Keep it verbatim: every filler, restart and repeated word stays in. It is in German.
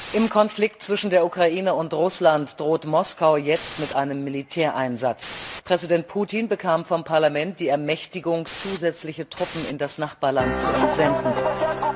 Im Konflikt zwischen der Ukraine und Russland droht Moskau jetzt mit einem Militäreinsatz. Präsident Putin bekam vom Parlament die Ermächtigung, zusätzliche Truppen in das Nachbarland zu entsenden.